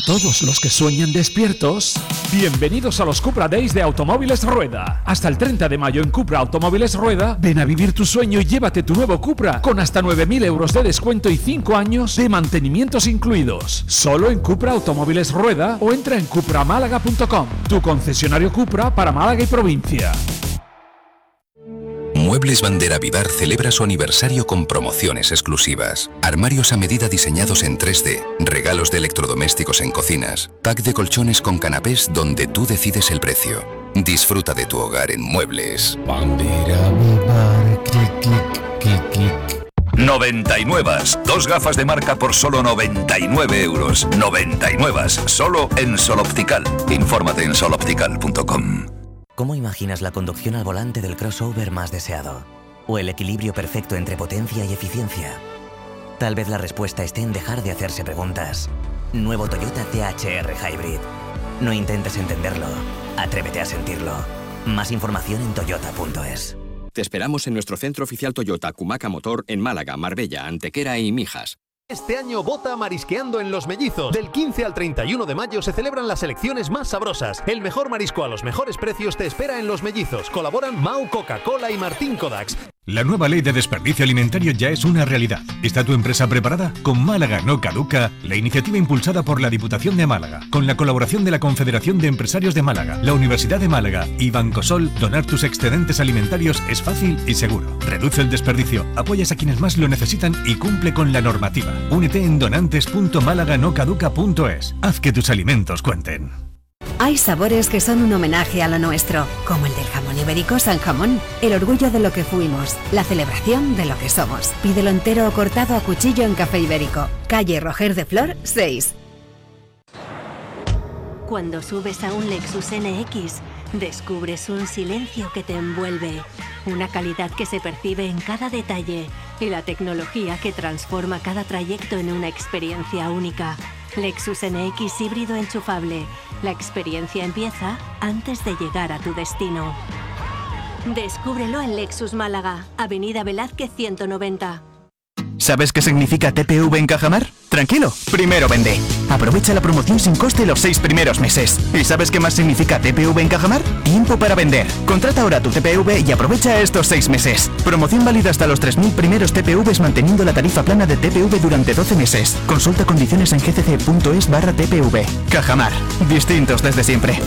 todos los que sueñan despiertos, bienvenidos a los Cupra Days de Automóviles Rueda. Hasta el 30 de mayo en Cupra Automóviles Rueda, ven a vivir tu sueño y llévate tu nuevo Cupra con hasta 9.000 euros de descuento y 5 años de mantenimientos incluidos. Solo en Cupra Automóviles Rueda o entra en cupramálaga.com, tu concesionario Cupra para Málaga y provincia. Muebles Bandera Vivar celebra su aniversario con promociones exclusivas. Armarios a medida diseñados en 3D, regalos de electrodomésticos en cocinas, pack de colchones con canapés donde tú decides el precio. Disfruta de tu hogar en Muebles Bandera Vivar, clic, clic, clic, clic. 99. Dos gafas de marca por solo 99 euros. 99. Solo en Sol Optical. Infórmate en soloptical.com. ¿Cómo imaginas la conducción al volante del crossover más deseado? ¿O el equilibrio perfecto entre potencia y eficiencia? Tal vez la respuesta esté en dejar de hacerse preguntas. Nuevo Toyota THR Hybrid. No intentes entenderlo. Atrévete a sentirlo. Más información en toyota.es. Te esperamos en nuestro centro oficial Toyota Cumaca Motor en Málaga, Marbella, Antequera y Mijas. Este año vota Marisqueando en Los Mellizos. Del 15 al 31 de mayo se celebran las selecciones más sabrosas. El mejor marisco a los mejores precios te espera en Los Mellizos. Colaboran Mau, Coca-Cola y Martín Kodaks. La nueva ley de desperdicio alimentario ya es una realidad. ¿Está tu empresa preparada? Con Málaga no caduca, la iniciativa impulsada por la Diputación de Málaga, con la colaboración de la Confederación de Empresarios de Málaga, la Universidad de Málaga y Bancosol, donar tus excedentes alimentarios es fácil y seguro. Reduce el desperdicio, apoyas a quienes más lo necesitan y cumple con la normativa. Únete en donantes.málaga-no-caduca.es. Haz que tus alimentos cuenten. Hay sabores que son un homenaje a lo nuestro, como el del jamón ibérico San Jamón, el orgullo de lo que fuimos, la celebración de lo que somos. Pídelo entero o cortado a cuchillo en Café Ibérico, calle Roger de Flor 6. Cuando subes a un Lexus NX, descubres un silencio que te envuelve, una calidad que se percibe en cada detalle y la tecnología que transforma cada trayecto en una experiencia única. Lexus NX híbrido enchufable. La experiencia empieza antes de llegar a tu destino. Descúbrelo en Lexus Málaga, Avenida Velázquez 190. ¿Sabes qué significa TPV en Cajamar? Tranquilo, primero vende. Aprovecha la promoción sin coste los 6 primeros meses. ¿Y sabes qué más significa TPV en Cajamar? Tiempo para vender. Contrata ahora tu TPV y aprovecha estos 6 meses. Promoción válida hasta los 3.000 primeros TPVs manteniendo la tarifa plana de TPV durante 12 meses. Consulta condiciones en gcc.es/TPV. Cajamar. Distintos desde siempre.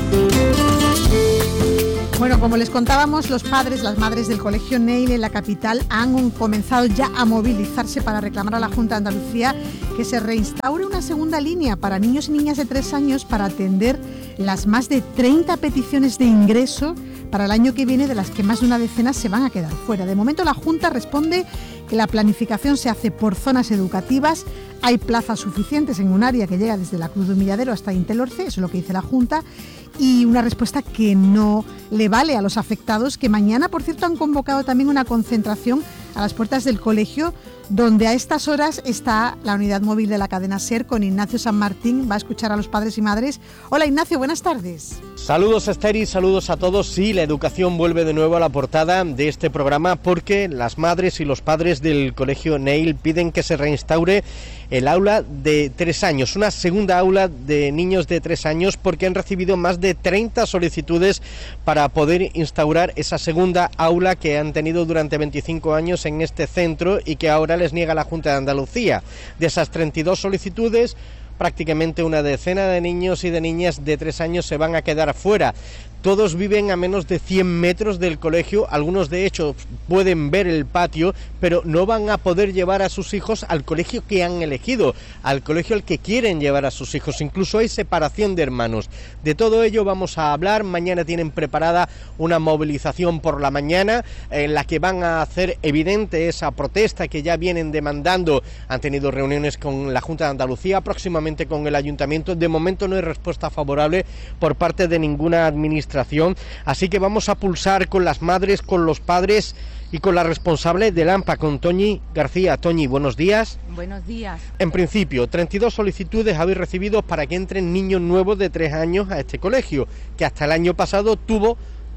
Bueno, como les contábamos, los padres, las madres del Colegio Neil en la capital han comenzado ya a movilizarse para reclamar a la Junta de Andalucía que se reinstaure una segunda línea para niños y niñas de 3 años para atender las más de 30 peticiones de ingreso para el año que viene, de las que más de una decena se van a quedar fuera. De momento la Junta responde que la planificación se hace por zonas educativas, hay plazas suficientes en un área que llega desde la Cruz de Humilladero hasta Intelorce, eso es lo que dice la Junta, y una respuesta que no le vale a los afectados, que mañana, por cierto, han convocado también una concentración a las puertas del colegio, donde a estas horas está la unidad móvil de la cadena SER con Ignacio San Martín. Va a escuchar a los padres y madres. Hola Ignacio, buenas tardes. Saludos Esther y saludos a todos. Sí, la educación vuelve de nuevo a la portada de este programa porque las madres y los padres del Colegio Neil piden que se reinstaure el aula de 3 años, una segunda aula de niños de 3 años, porque han recibido más de 30 solicitudes para poder instaurar esa segunda aula que han tenido durante 25 años en este centro y que ahora les niega la Junta de Andalucía. De esas 32 solicitudes, prácticamente una decena de niños y de niñas de 3 años se van a quedar fuera. Todos viven a menos de 100 metros del colegio, algunos de hecho pueden ver el patio, pero no van a poder llevar a sus hijos al colegio que han elegido, al colegio al que quieren llevar a sus hijos. Incluso hay separación de hermanos. De todo ello vamos a hablar. Mañana tienen preparada una movilización por la mañana en la que van a hacer evidente esa protesta que ya vienen demandando. Han tenido reuniones con la Junta de Andalucía, próximamente con el Ayuntamiento. De momento no hay respuesta favorable por parte de ninguna administración. Así que vamos a pulsar con las madres, con los padres y con la responsable del AMPA, con Toñi García. Toñi, buenos días. Buenos días. En principio, 32 solicitudes habéis recibido para que entren niños nuevos de 3 años a este colegio, que hasta el año pasado tuvo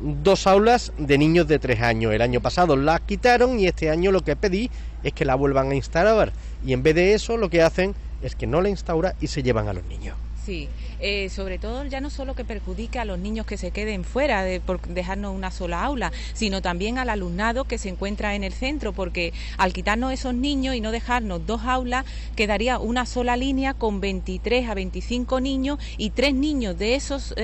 2 aulas de niños de 3 años. El año pasado las quitaron y este año lo que pedí es que la vuelvan a instaurar. Y en vez de eso, lo que hacen es que no la instaura y se llevan a los niños. Sí, sobre todo ya no solo que perjudique a los niños que se queden fuera por dejarnos una sola aula, sino también al alumnado que se encuentra en el centro, porque al quitarnos esos niños y no dejarnos 2 aulas, quedaría una sola línea con 23 a 25 niños y 3 niños de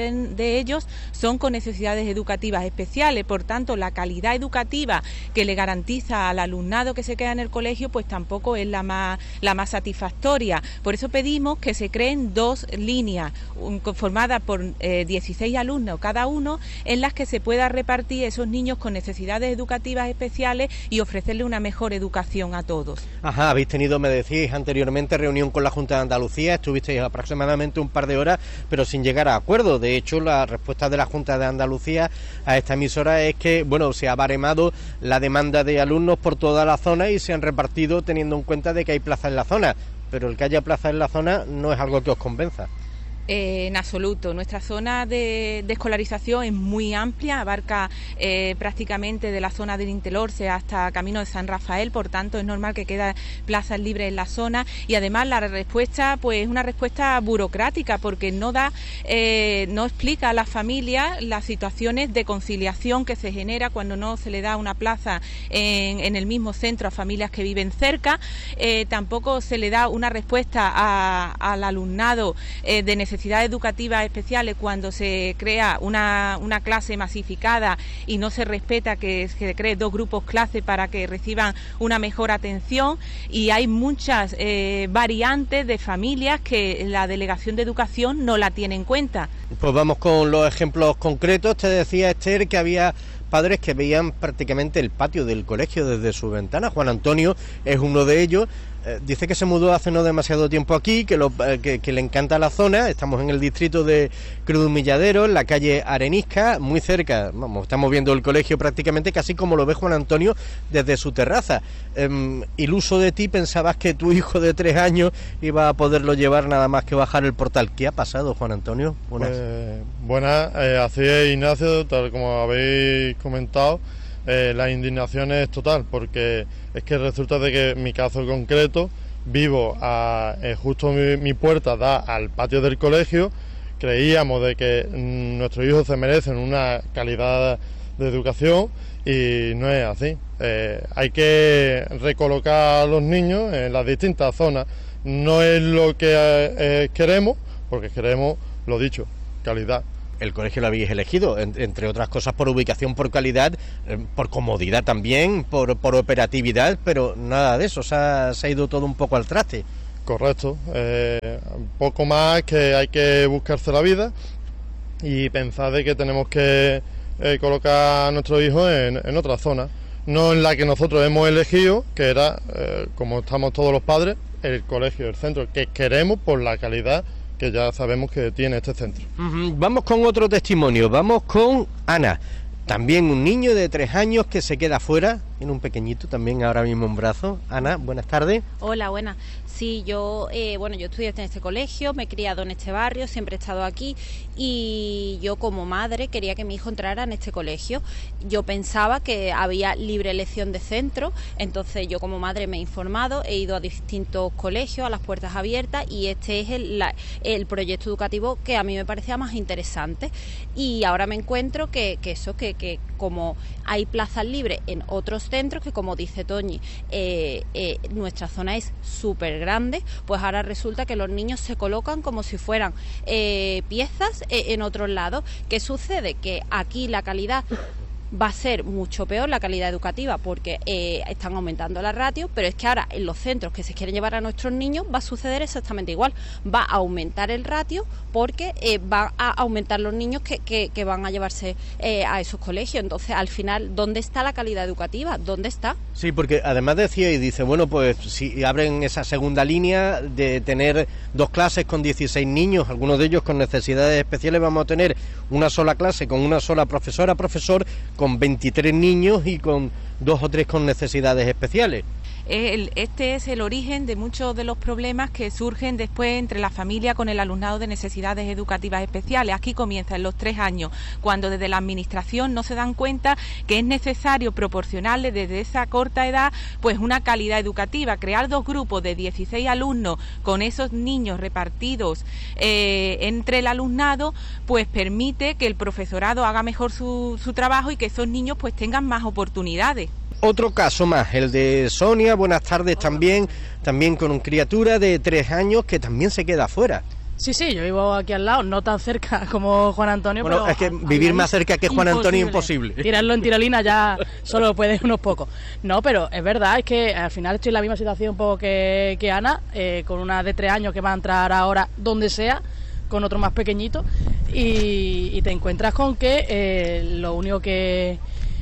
ellos son con necesidades educativas especiales. Por tanto, la calidad educativa que le garantiza al alumnado que se queda en el colegio pues tampoco es la más satisfactoria. Por eso pedimos que se creen 2 líneas conformadas por 16 alumnos cada uno, en las que se pueda repartir esos niños con necesidades educativas especiales y ofrecerle una mejor educación a todos. Ajá, habéis tenido, me decíais anteriormente, reunión con la Junta de Andalucía, estuvisteis aproximadamente un par de horas, pero sin llegar a acuerdo. De hecho, la respuesta de la Junta de Andalucía a esta emisora es que, bueno, se ha baremado la demanda de alumnos por toda la zona y se han repartido teniendo en cuenta de que hay plaza en la zona, pero el que haya plaza en la zona no es algo que os convenza. En absoluto, nuestra zona de escolarización es muy amplia, abarca prácticamente de la zona del Intelorce hasta Camino de San Rafael, por tanto es normal que queden plazas libres en la zona, y además la respuesta pues es una respuesta burocrática, porque no explica a las familias las situaciones de conciliación que se genera cuando no se le da una plaza en el mismo centro a familias que viven cerca. Tampoco se le da una respuesta al alumnado de necesidades educativas especiales cuando se crea una clase masificada y no se respeta que se cree 2 grupos clase para que reciban una mejor atención, y hay muchas variantes de familias que la Delegación de Educación no la tiene en cuenta. Pues vamos con los ejemplos concretos. Te decía, Esther, que había padres que veían prácticamente el patio del colegio desde su ventana. Juan Antonio es uno de ellos. Dice que se mudó hace no demasiado tiempo aquí, que le encanta la zona. Estamos en el distrito de Cruz de Humilladero, en la calle Arenisca, muy cerca. Vamos, estamos viendo el colegio prácticamente casi como lo ve Juan Antonio desde su terraza. Iluso de ti, pensabas que tu hijo de 3 años iba a poderlo llevar nada más que bajar el portal. ¿Qué ha pasado, Juan Antonio? Buenas. Buenas, así es, Ignacio, tal como habéis comentado. La indignación es total, porque es que resulta de que en mi caso concreto vivo justo mi puerta da al patio del colegio. Creíamos de que nuestros hijos se merecen una calidad de educación y no es así. Hay que recolocar a los niños en las distintas zonas. No es lo que queremos, porque queremos, lo dicho, calidad. El colegio lo habéis elegido, entre otras cosas, por ubicación, por calidad, por comodidad también, por operatividad, pero nada de eso, se ha ido todo un poco al traste. Correcto, un poco más que hay que buscarse la vida y pensar de que tenemos que colocar a nuestros hijos en otra zona, no en la que nosotros hemos elegido, que era, como estamos todos los padres, el colegio, el centro, que queremos por la calidad que ya sabemos que tiene este centro. Vamos con otro testimonio, vamos con Ana, también un niño de 3 años que se queda fuera, tiene un pequeñito también ahora mismo en brazos. Ana, buenas tardes. Hola, buenas. Sí, yo estudié en este colegio, me he criado en este barrio, siempre he estado aquí, y yo como madre quería que mi hijo entrara en este colegio. Yo pensaba que había libre elección de centro, entonces yo como madre me he informado, he ido a distintos colegios, a las puertas abiertas, y este es el proyecto educativo que a mí me parecía más interesante. Y ahora me encuentro que como hay plazas libres en otros centros, que como dice Toñi, nuestra zona es súper grande, pues ahora resulta que los niños se colocan como si fueran piezas en otros lados. ¿Qué sucede? Que aquí la calidad va a ser mucho peor, la calidad educativa, porque están aumentando la ratio, pero es que ahora en los centros que se quieren llevar a nuestros niños va a suceder exactamente igual, va a aumentar el ratio porque va a aumentar los niños que van a llevarse a esos colegios. Entonces, al final, ¿dónde está la calidad educativa? ¿Dónde está? Sí, porque además decía y dice, bueno, pues si abren esa segunda línea de tener 2 clases con 16 niños, algunos de ellos con necesidades especiales, vamos a tener una sola clase con una sola profesor, con 23 niños y con 2 o 3 con necesidades especiales. Este es el origen de muchos de los problemas que surgen después entre la familia con el alumnado de necesidades educativas especiales. Aquí comienza en los 3 años, cuando desde la administración no se dan cuenta que es necesario proporcionarle desde esa corta edad pues una calidad educativa. Crear 2 grupos de 16 alumnos con esos niños repartidos entre el alumnado pues permite que el profesorado haga mejor su trabajo y que esos niños pues tengan más oportunidades. Otro caso más, el de Sonia, buenas tardes también con una criatura de 3 años que también se queda fuera. Sí, yo vivo aquí al lado, no tan cerca como Juan Antonio. Bueno, pero es que vivir más cerca que Juan Antonio es imposible. Tirarlo en tirolina ya solo puedes unos pocos. No, pero es verdad, es que al final estoy en la misma situación un poco que Ana, con una de 3 años que va a entrar ahora donde sea, con otro más pequeñito, y te encuentras con que lo único que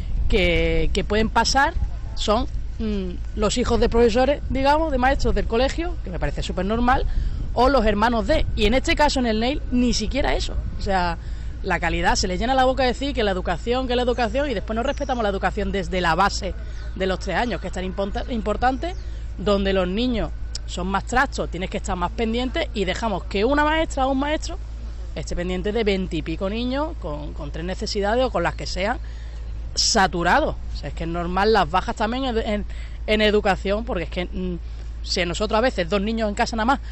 pueden pasar son los hijos de profesores, digamos, de maestros del colegio, que me parece súper normal, o los hermanos de, y en este caso en el NEIL ni siquiera eso. O sea, la calidad, se les llena la boca decir que la educación, y después no respetamos la educación desde la base de los 3 años, que es tan importante, donde los niños son más trastos, tienes que estar más pendiente, y dejamos que una maestra o un maestro esté pendiente de 20 y pico niños con 3 necesidades o con las que sean, saturados. O sea, es que es normal las bajas también en educación, porque es que si nosotros a veces 2 niños en casa nada más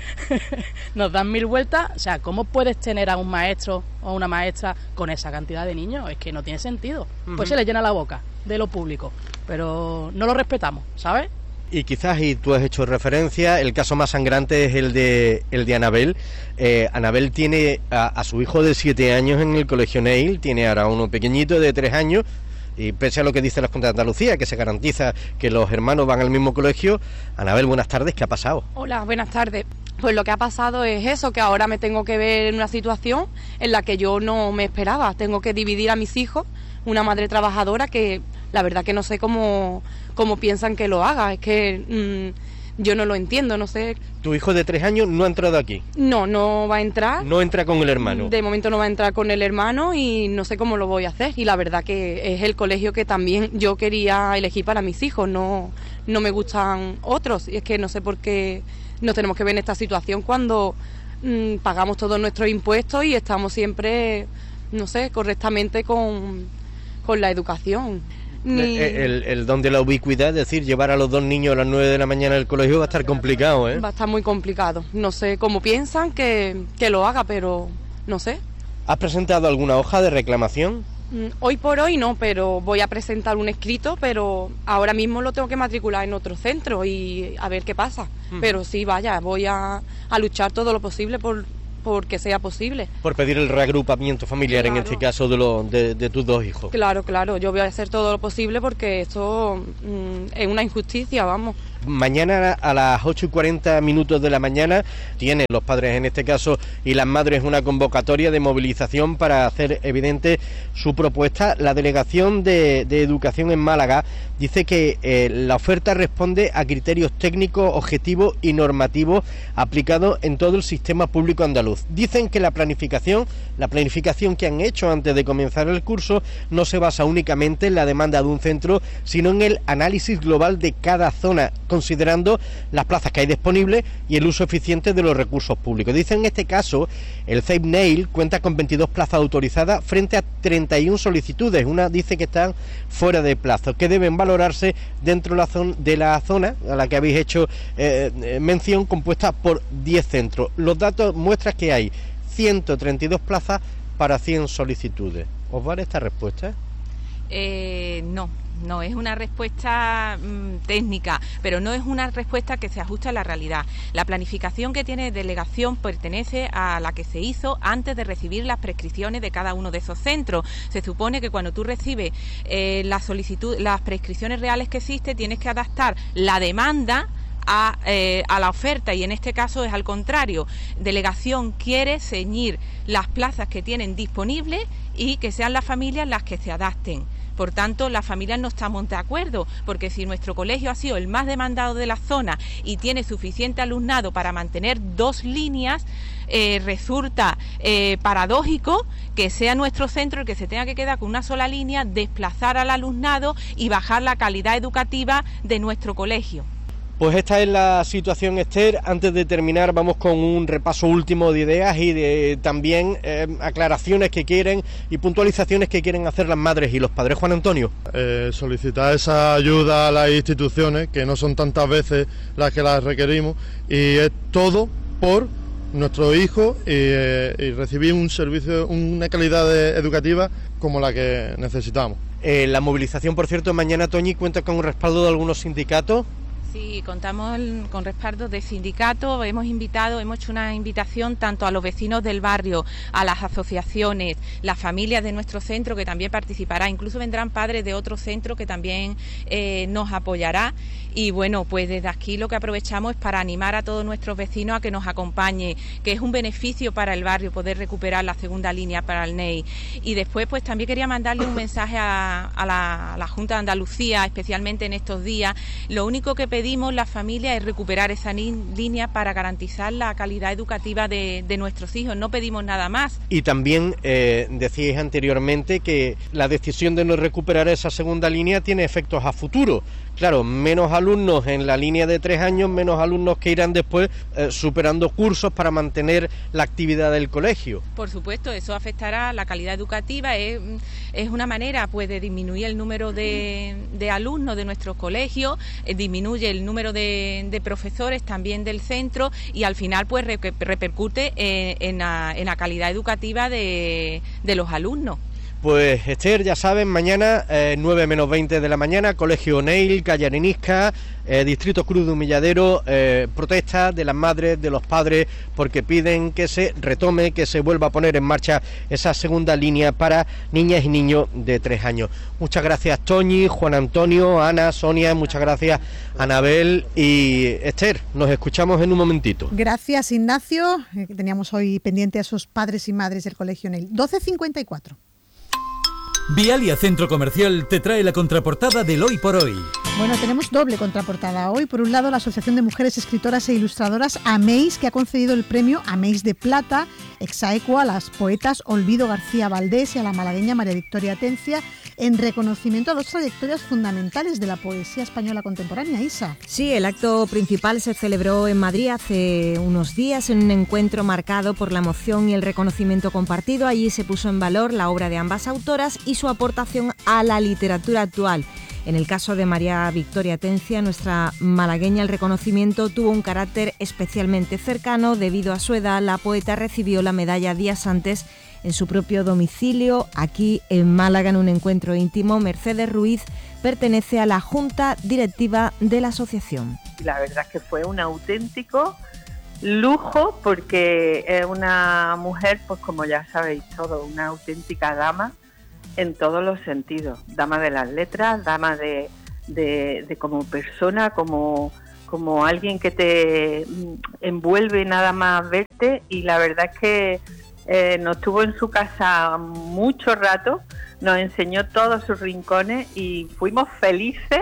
nos dan 1000 vueltas, o sea, ¿cómo puedes tener a un maestro o una maestra con esa cantidad de niños? Es que no tiene sentido. Pues se les llena la boca de lo público, pero no lo respetamos, ¿sabes? Y quizás, y tú has hecho referencia, el caso más sangrante es el de Anabel. Anabel tiene a su hijo de 7 años en el colegio Neil, tiene ahora uno pequeñito de 3 años, y pese a lo que dice la Junta de Andalucía, que se garantiza que los hermanos van al mismo colegio. Anabel, buenas tardes, ¿qué ha pasado? Hola, buenas tardes. Pues lo que ha pasado es eso, que ahora me tengo que ver en una situación en la que yo no me esperaba. Tengo que dividir a mis hijos, una madre trabajadora que la verdad que no sé cómo piensan que lo haga. Es que yo no lo entiendo, no sé. ¿Tu hijo de 3 años no ha entrado aquí? No va a entrar. ¿No entra con el hermano? De momento no va a entrar con el hermano y no sé cómo lo voy a hacer. Y la verdad que es el colegio que también yo quería elegir para mis hijos. No me gustan otros. Y es que no sé por qué nos tenemos que ver en esta situación cuando pagamos todos nuestros impuestos y estamos siempre, no sé, correctamente con la educación. El don de la ubicuidad, es decir, llevar a los 2 niños a las 9 de la mañana al colegio va a estar complicado, ¿eh? Va a estar muy complicado. No sé cómo piensan que lo haga, pero no sé. ¿Has presentado alguna hoja de reclamación? Hoy por hoy no, pero voy a presentar un escrito, pero ahora mismo lo tengo que matricular en otro centro y a ver qué pasa. Pero sí, vaya, voy a luchar todo lo posible porque sea posible. Por pedir el reagrupamiento familiar, claro. En este caso de tus 2 hijos. Claro, yo voy a hacer todo lo posible porque esto es una injusticia, vamos. Mañana a las 8:40 de la mañana tienen los padres en este caso y las madres una convocatoria de movilización para hacer evidente su propuesta. La Delegación de Educación en Málaga dice que la oferta responde a criterios técnicos, objetivos y normativos aplicados en todo el sistema público andaluz. Dicen que la planificación que han hecho antes de comenzar el curso no se basa únicamente en la demanda de un centro, sino en el análisis global de cada zona, considerando las plazas que hay disponibles y el uso eficiente de los recursos públicos. Dicen en este caso, el CEIP Neil cuenta con 22 plazas autorizadas frente a 31 solicitudes. Una dice que están fuera de plazo, que deben valorarse dentro de la zona a la que habéis hecho mención, compuesta por 10 centros. Los datos muestran que hay 132 plazas para 100 solicitudes. ¿Os vale esta respuesta? No es una respuesta técnica, pero no es una respuesta que se ajusta a la realidad. La planificación que tiene delegación pertenece a la que se hizo antes de recibir las prescripciones de cada uno de esos centros. Se supone que cuando tú recibes las prescripciones reales que existe, tienes que adaptar la demanda a la oferta, y en este caso es al contrario. Delegación quiere ceñir las plazas que tienen disponibles y que sean las familias las que se adapten. Por tanto, las familias no estamos de acuerdo, porque si nuestro colegio ha sido el más demandado de la zona y tiene suficiente alumnado para mantener 2 líneas, resulta paradójico que sea nuestro centro el que se tenga que quedar con una sola línea, desplazar al alumnado y bajar la calidad educativa de nuestro colegio. Pues esta es la situación, Esther. Antes de terminar, vamos con un repaso último de ideas y de también aclaraciones que quieren y puntualizaciones que quieren hacer las madres y los padres. Juan Antonio. Solicitar esa ayuda a las instituciones, que no son tantas veces las que las requerimos, y es todo por nuestro hijo y recibir un servicio, una calidad educativa como la que necesitamos. La movilización, por cierto, mañana, Toñi, cuenta con un respaldo de algunos sindicatos. Sí, contamos con respaldo de sindicatos, hemos hecho una invitación tanto a los vecinos del barrio, a las asociaciones, las familias de nuestro centro que también participará, incluso vendrán padres de otro centro que también nos apoyará. Y bueno, pues desde aquí lo que aprovechamos es para animar a todos nuestros vecinos a que nos acompañen, que es un beneficio para el barrio poder recuperar la segunda línea para el NEI. Y después pues también quería mandarle un mensaje a la Junta de Andalucía, especialmente en estos días. Lo único que pedimos las familias es recuperar esa línea para garantizar la calidad educativa de nuestros hijos, no pedimos nada más. Y también decíais anteriormente que la decisión de no recuperar esa segunda línea tiene efectos a futuro. Claro, menos alumnos en la línea de 3 años, menos alumnos que irán después superando cursos para mantener la actividad del colegio. Por supuesto, eso afectará la calidad educativa, es una manera pues de disminuir el número de alumnos de nuestros colegios, disminuye el número de profesores también del centro y al final pues repercute en la calidad educativa de los alumnos. Pues Esther, ya saben, mañana 9 menos 20 de la mañana, Colegio Neil, calle Arenisca, Distrito Cruz de Humilladero, protesta de las madres, de los padres, porque piden que se retome, que se vuelva a poner en marcha esa segunda línea para niñas y niños de 3 años. Muchas gracias, Toñi, Juan Antonio, Ana, Sonia, muchas gracias, Anabel y Esther. Nos escuchamos en un momentito. Gracias, Ignacio. Teníamos hoy pendiente a esos padres y madres del Colegio Neil. 12:54. Vialia Centro Comercial te trae la contraportada del Hoy por Hoy. Bueno, tenemos doble contraportada hoy. Por un lado, la Asociación de Mujeres Escritoras e Ilustradoras AMEIS, que ha concedido el premio AMEIS de Plata, exaequo a las poetas Olvido García Valdés y a la malagueña María Victoria Atencia, en reconocimiento a 2 trayectorias fundamentales de la poesía española contemporánea. Isa. Sí, el acto principal se celebró en Madrid hace unos días en un encuentro marcado por la emoción y el reconocimiento compartido. Allí se puso en valor la obra de ambas autoras y su aportación a la literatura actual. En el caso de María Victoria Atencia, nuestra malagueña, el reconocimiento tuvo un carácter especialmente cercano. Debido a su edad, la poeta recibió la medalla días antes en su propio domicilio, aquí en Málaga, en un encuentro íntimo. Mercedes Ruiz pertenece a la Junta Directiva de la asociación. La verdad es que fue un auténtico lujo, porque es una mujer, pues como ya sabéis todos, una auténtica dama en todos los sentidos, dama de las letras, dama de como persona, como alguien que te envuelve nada más verte, y la verdad es que nos tuvo en su casa mucho rato, nos enseñó todos sus rincones y fuimos felices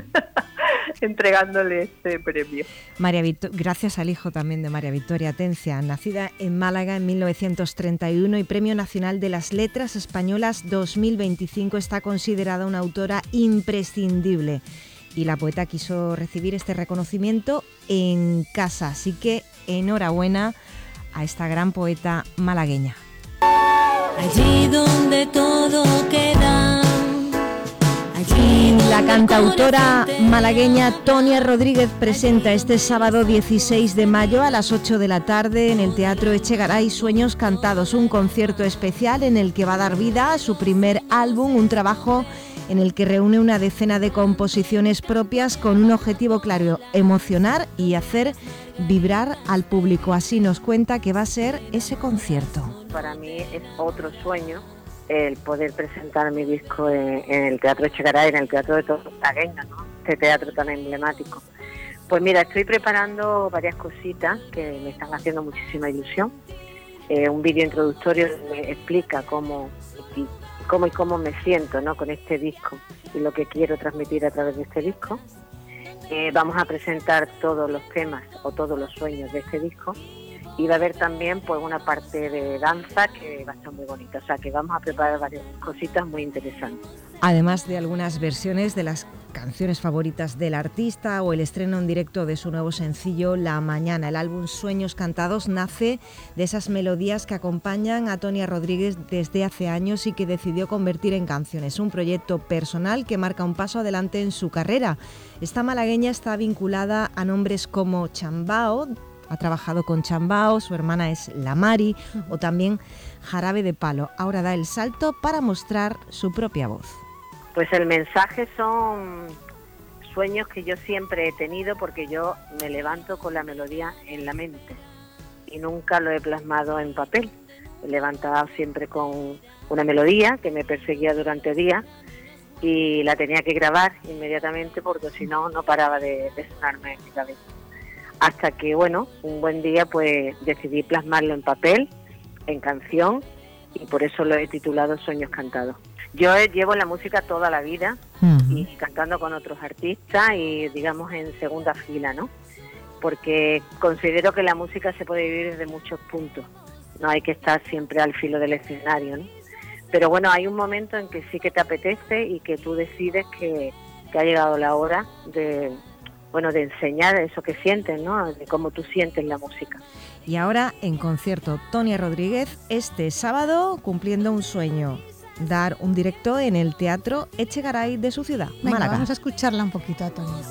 entregándole este premio. Gracias al hijo también de María Victoria Atencia, nacida en Málaga en 1931 y Premio Nacional de las Letras Españolas 2025, está considerada una autora imprescindible. Y la poeta quiso recibir este reconocimiento en casa, así que enhorabuena a esta gran poeta malagueña. Allí donde todo queda. La cantautora malagueña Tonia Rodríguez presenta este sábado 16 de mayo a las 8 de la tarde en el Teatro Echegaray Sueños Cantados, un concierto especial en el que va a dar vida a su primer álbum, un trabajo en el que reúne una decena de composiciones propias con un objetivo claro: emocionar y hacer vibrar al público. Así nos cuenta que va a ser ese concierto. Para mí es otro sueño el poder presentar mi disco en el Teatro Echegaray, en el Teatro de todos los malagueños, ¿no? Este teatro tan emblemático. Pues mira, estoy preparando varias cositas que me están haciendo muchísima ilusión. Un vídeo introductorio que me explica cómo cómo me siento, ¿no?, con este disco y lo que quiero transmitir a través de este disco. Vamos a presentar todos los temas o todos los sueños de este disco, y va a haber también pues una parte de danza que va a estar muy bonita, o sea que vamos a preparar varias cositas muy interesantes. Además de algunas versiones de las canciones favoritas del artista o el estreno en directo de su nuevo sencillo La Mañana. El álbum Sueños Cantados nace de esas melodías que acompañan a Tonia Rodríguez desde hace años y que decidió convertir en canciones. Un proyecto personal que marca un paso adelante en su carrera. Esta malagueña está vinculada a nombres como Chambao, ha trabajado con Chambao, su hermana es La Mari, o también Jarabe de Palo. Ahora da el salto para mostrar su propia voz. Pues el mensaje son sueños que yo siempre he tenido, porque yo me levanto con la melodía en la mente y nunca lo he plasmado en papel. Me he levantado siempre con una melodía que me perseguía durante días y la tenía que grabar inmediatamente porque si no, no paraba de sonarme en mi cabeza. Hasta que, bueno, un buen día pues decidí plasmarlo en papel, en canción, y por eso lo he titulado Sueños Cantados. Yo llevo la música toda la vida y cantando con otros artistas y, digamos, en segunda fila, ¿no? Porque considero que la música se puede vivir desde muchos puntos. No hay que estar siempre al filo del escenario, ¿no? Pero bueno, hay un momento en que sí que te apetece y que tú decides que ha llegado la hora de enseñar eso que sientes, ¿no? De cómo tú sientes la música. Y ahora en concierto, Tonia Rodríguez este sábado cumpliendo un sueño, dar un directo en el Teatro Echegaray de su ciudad, Venga, Málaga. vamos a escucharla un poquito a Tonia.